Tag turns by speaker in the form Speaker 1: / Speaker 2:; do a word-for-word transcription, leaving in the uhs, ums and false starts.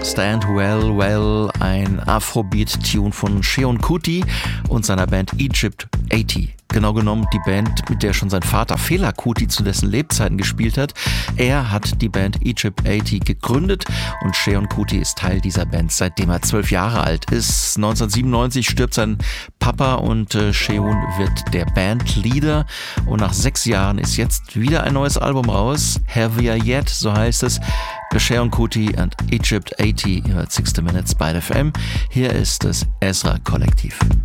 Speaker 1: Stand Well Well, ein Afrobeat-Tune von Seun Kuti und seiner Band Egypt achtzig. Genau genommen die Band, mit der schon sein Vater Fela Kuti zu dessen Lebzeiten gespielt hat. Er hat die Band Egypt achtzig gegründet und Seun Kuti ist Teil dieser Band, seitdem er zwölf Jahre alt ist. neunzehnhundertsiebenundneunzig stirbt sein Papa und äh, Seun wird der Bandleader. Und nach sechs Jahren ist jetzt wieder ein neues Album raus. Heavier Yet, so heißt es. Seun Kuti und Egypt achtzig, ihr hört sixty Minutes bei F M. Hier ist das Ezra Kollektiv.